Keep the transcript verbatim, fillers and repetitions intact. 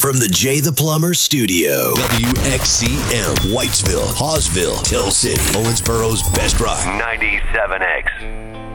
from the Jay the Plumber studio. W X C M, Whitesville, Hawesville, Hill City, Owensboro's best rock. ninety-seven X.